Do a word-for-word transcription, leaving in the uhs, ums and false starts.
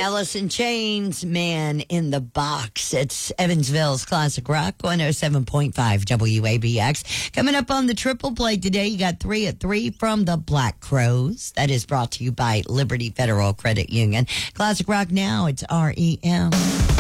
Alice in Chains, Man in the Box. It's Evansville's Classic Rock, one oh seven point five W A B X. Coming up on the triple play today, you got three at three from the Black Crows. That is brought to you by Liberty Federal Credit Union. Classic Rock now, it's R E M.